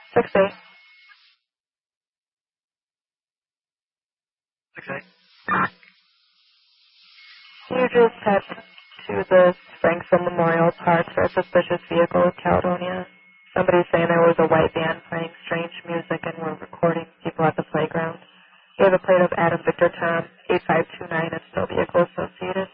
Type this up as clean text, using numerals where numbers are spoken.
6-8. 6-8. You just head to the Frankson Memorial Park for a suspicious vehicle with Caledonia. Somebody's saying there was a white band playing strange music and were recording people at the playground. You have a plate of Adam Victor Tom 8529 and no vehicle associated.